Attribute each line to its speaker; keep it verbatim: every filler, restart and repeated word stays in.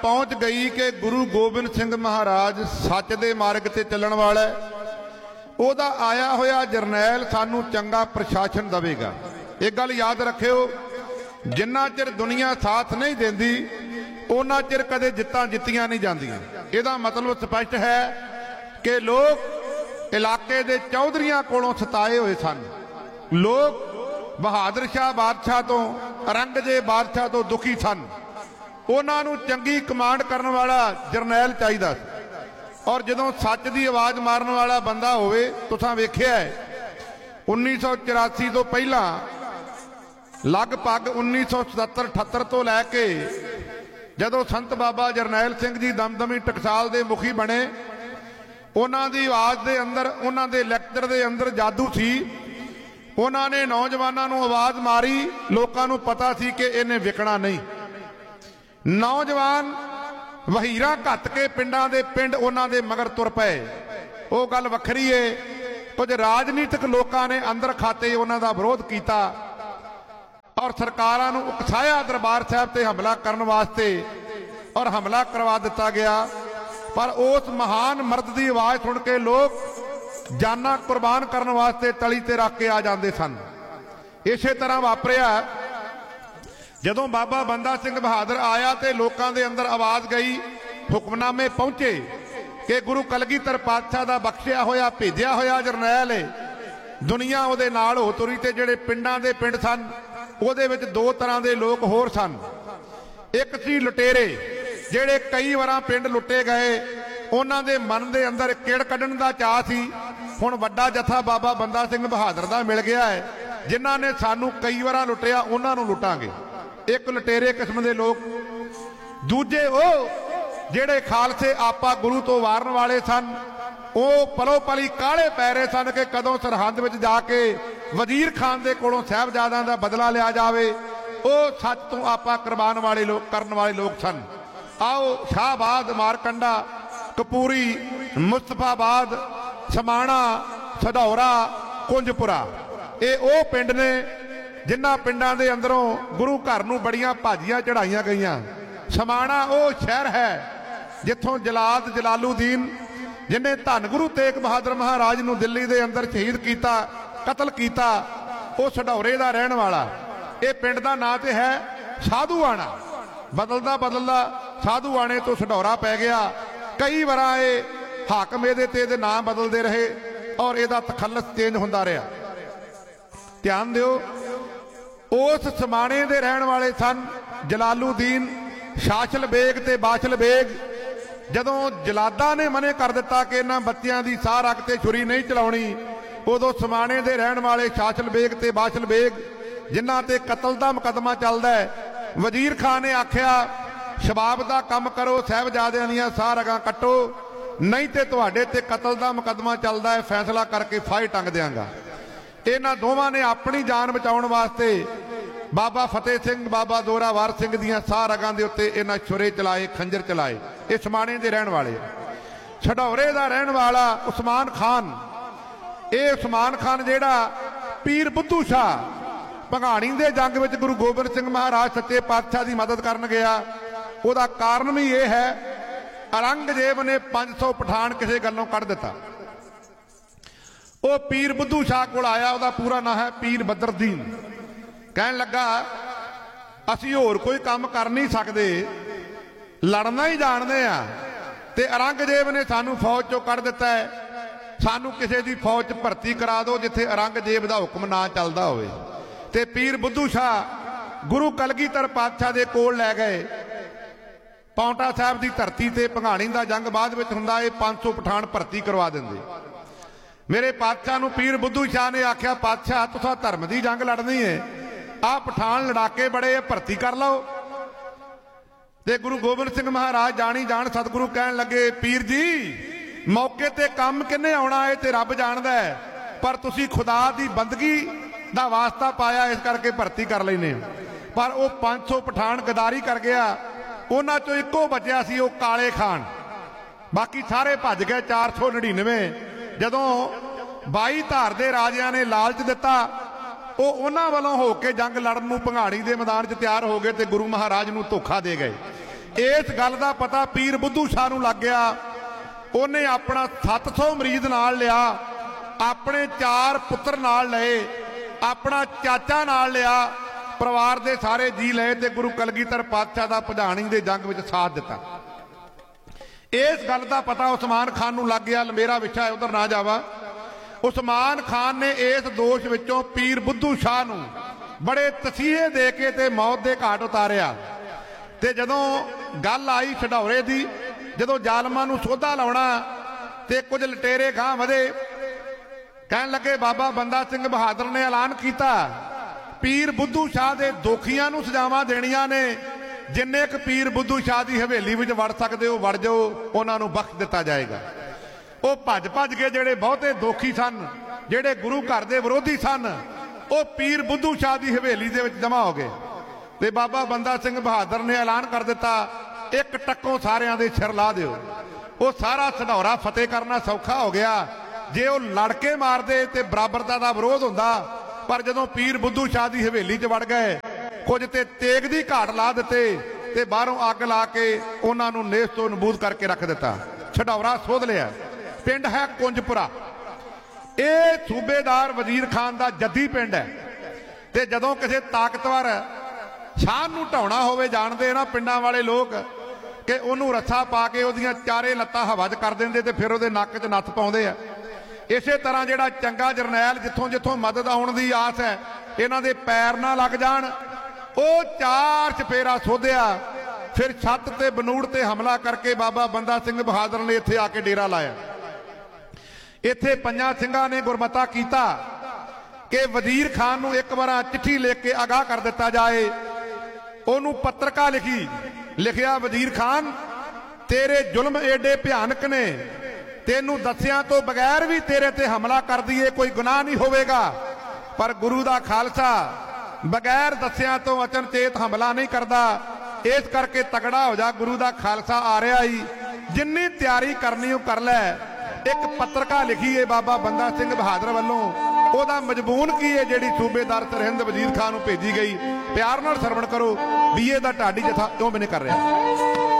Speaker 1: पहुँच गई कि गुरु गोबिंद सिंह महाराज सच दे मार्ग ते चलण वाला है, ਉਹਦਾ आया होया जरनैल सानू चंगा प्रशासन देवेगा। एक गल याद रखियो, जिन्ना चिर दुनिया साथ नहीं देंदी उन्ना चिर कदे जित्तां जित्तियां नहीं जांदियां। ਇਹਦਾ मतलब स्पष्ट है कि लोग इलाके दे चौधरियां कोलों सताए हुए सन। लोग बहादुर शाह बादशाह तो औरंगजेब बादशाह तो दुखी सन। उन्हां नूं चंगी कमांड करन वाला जरनैल चाहीदा सी। और जदों सच की आवाज़ मारन वाला बंदा होवे, तुसां वेखिआ है उन्नीस सौ चौरासी तो पहला लगभग उन्नीस सौ सतहत्तर अठहत्तर तो लैके जदों संत बाबा जरनैल सिंह जी दमदमी टकसाल के मुखी बने, उन्हां दी आवाज़ दे अंदर, उन्हां दे लैक्चर दे अंदर जादू सी। उन्हां ने नौजवानों नूं आवाज़ मारी, लोकां नूं पता सी कि इन्हें विकना नहीं। नौजवान वहीरा घत के पिंडां दे पिंड उन्हां दे मगर तुर पे। वो गल वखरी है, कुछ राजनीतिक लोगों ने अंदर खाते उन्हां दा विरोध किया और सरकारां नूं उकसाया दरबार साहब ते हमला करन वास्ते, और हमला करवा दिता गया। पर उस महान मर्द की आवाज़ सुन के लोग जाना कुर्बान करने वास्ते तली ते रख के आ जाते सन। इसे तरह वापरिया जदों बाबा बंदा सिंह बहादुर आया तो लोगों के अंदर आवाज़ गई, हुक्मनामे पहुंचे कि गुरु कलगीधर पातशाह का बख्शिया होया भेजिया होया जरनैल है। दुनिया उहदे नाल हो तुरी ते जिहड़े पिंडां दे पिंड सन, उहदे विच दो तरह के लोग होर सन। एक सी लुटेरे जिहड़े कई वार पिंड लुटे गए, उन्हां दे मन दे अंदर किड़ कढण दा चाह सी। हुण वड्डा जत्था बाबा बंदा सिंह बहादुर दा मिल गया है, जिन्हां ने सानू कई वार लुटिया, उन्हां नूं लुटांगे। एक लुटेरे किस्म के लोग। दूजे वो जेड़े खालसे आपा गुरु तो वारन वाले सन, वो पलो पली काले पै रहे सन कि कदों सरहद में जाके वजीर खान के कोलों साहबजादा का बदला लिया जाए। वो सच तो आपा कुर्बान वाले लोग करने वाले लोग सन। आओ शाहबाद, मारकंडा, कपूरी, मुस्तफाबाद, समाणा, सधौरा, कुंजपुरा, ये वो पिंड ने जिन्हां पिंडां दे अंदरों गुरु घर नूं बड़ियां भाजियां चढ़ाइयां गईयां। समाणा वो शहर है जिथों जलाद जलालुद्दीन, जिन्हें धन गुरु तेग बहादुर महाराज नूं दिल्ली दे अंदर शहीद किया, कतल किया, वो सढौरे दा रहण वाला। ये पिंड दा नां ते है साधूआणा। बदलदा बदलदा साधूआणे तो सढौरा पै गया। कई वार ये हाकम इहदे ते इहदे नाम बदलते रहे और इहदा तखल्लस चेंज हुंदा रहा। ध्यान दिओ, उस समाणे दे रहण वाले सन जलालुद्दीन, शाशल बेग ते बाशल बेग। जदों जलादा ने मने कर दिता कि इन्हां बच्चियां दी साह रख ते छुरी नहीं चलाउणी, उदों समाणे दे रहण वाले शाशल बेग ते बाशल बेग, जिन्हां ते कतल दा मुकदमा चलदा है, वजीर खान ने आख्या शबाब दा काम करो, साहबजादियां दीयां साह रगां कट्टो, नहीं ते तुहाडे ते कतल दा मुकदमा चलदा है, फैसला करके फाही टंग देंगा। इन्हां दोवां ने अपनी जान बचाउण वास्ते बाबा फतेह सिंह, बाबा जोरावर सिंह दीयां साह रगां दे उत्ते इन्हां छुरे चलाए, खंजर चलाए। ये समाणे दे रहण वाले। सढौरे दा रहण वाला उस्मान खान, ये उस्मान खान जिहड़ा पीर बुद्धू शाह भंगाणी दे जंग विच गुरु गोबिंद सिंह महाराज सच्चे पातशाह की मदद करन गया। उहदा कारण भी ये है, औरंगजेब ने पांच सौ पठान किसी गल्लों कढ़ दिता। वो पीर बुद्धू शाह को आया, वह पूरा नाम है पीर बदरदीन। कहन लगा असी होर कोई काम कर नहीं सकते, लड़ना ही जानते हैं, तो औरंगजेब ने सानू फौज चो कढ़ दिता है, सानू किसी की फौज च भर्ती करा दो जिथे औरंगजेब का हुक्म ना चलता होवे। ते पीर बुद्धू शाह गुरु कलगीधर पातशाह दे कोल लै गए। पाउंटा साहब की धरती से भंगाणी का जंग बाद में हुंदा, पांच सौ पठान भर्ती करवा देंगे। मेरे पातशाह नूं पीर बुद्धू शाह ने आख्या, पातशाह तुसां धर्म की जंग लड़नी है, आ पठान लड़ाके बड़े भर्ती कर लो। ते गुरु गोबिंद सिंह महाराज जानी जान सतगुरु कहन लगे, पीर जी मौके ते काम किन्ने आउणा है ते रब जाणदा है, पर तुसीं खुदा की बंदगी दा वास्ता पाया, इस करके भर्ती कर लैने। पर वो पांच सौ पठान गदारी कर गया। उन्हां चों इक्को बचिया सी, वो काले खान, बाकी सारे भज गए। चार सौ नड़िनवे जदों बाई धार दे राजियां ने लालच दिता, वो उन्हां वालों हो के जंग लड़न नूं भंगाणी दे मैदान च तैयार हो गए ते गुरु महाराज नूं धोखा दे गए। इस गल का पता पीर बुद्धू शाह नूं लग गया। उन्हें अपना सत्त सौ मरीद नाल लिया, अपने चार पुत्र नाल लए, अपना चाचा नाल लिया, परिवार के सारे जी लए ते गुरु कलगीधर पातशाह दा पधानी दे जंग विच साथ दिता। इस गल का पता उस्मान खान नूं लग गया। मेरा विषा है, उधर ना जावा। उस्मान खान ने इस दोष विचों पीर बुद्धू शाह नूं बड़े तसीहे दे के ते मौत के घाट उतारिया। ते जदों गल आई छडौरे दी, जदों जालमां नूं सोधा लाउणा ते कुछ लटेरे गांह वधे, कहण लगे बाबा बंदा सिंह बहादुर ने ऐलान किया पीर बुद्धू शाह दे दोखियां नूं सजावां देणियां ने, जिन्ने क पीर बुद्धू शाह की हवेली विच वड़ सकदे हो वड़ जाओ, उन्हां नूं बख्श दिता जाएगा। वो भज भज के जिहड़े बहुते दोखी सन, जिहड़े गुरु घर दे विरोधी सन, वो पीर बुद्धू शाह की हवेली दे विच जमा हो गए। ते बाबा बंदा सिंह बहादुर ने ऐलान कर दिता एक टक्कों सारियां दे सिर ला दिओ। वो सारा सढौरा फतेह करना सौखा हो गया। जे वो लड़के मारदे ते बराबरता का विरोध हुंदा, पर जदों पीर बुद्धू शाह की हवेली च वड़ गए, कुछ ते तेग दी घाट ला दिते ते बाहरों अग ला के उन्हां नूं नेस तो नबूद करके रख दिता। छडौरा सोध लिया। पिंड है कुंजपुरा, ये सूबेदार वजीर खान का जद्दी पिंड है। ते जदों किसी ताकतवर शाह नूं ढाउणा होवे, जाणदे ना पिंडां वाले लोग कि उहनूं रस्सा पा के उहदियां चारे लत्तां हवा च कर दिंदे ते फिर उहदे नक्क च नत्थ पाउंदे आ। इसे तरह जिहड़ा चंगा जरनैल जिथों जिथों मदद आउण दी आस है, इन्हां दे पैर ना लग जाण, ਉਹ चार चपेरा सोधिया, फिर छत ते बनूड़ ते हमला करके बाबा बंदा सिंह बहादुर ने इत्थे आके डेरा लाया। इत्थे पंजां सिंघां ने गुरमता कीता कि वजीर खान नूं एक बार चिट्ठी लिख के आगाह कर दिता जाए। उहनूं पत्रका लिखी, लिखिया वजीर खान तेरे जुल्म एडे भयानक ने, तेनू दस्सिया तो बगैर भी तेरे ते हमला कर दीए कोई गुनाह नहीं होवेगा, पर गुरु दा खालसा बगैर दस्सिया तो अचनचेत हमला नहीं करता। इस करके तगड़ा हो जा, गुरु दा खालसा आ रहा ही, जिन्नी तैयारी करनी कर लै। एक पत्रका लिखी है बाबा बंदा सिंह बहादुर वालों, ओदा मजबून की है जिहड़ी सूबेदार सरहिंद वजीर खान नूं भेजी गई। प्यार नाल सरवण करो, बीए दा ढाडी जथा क्यों भी नहीं कर रहा।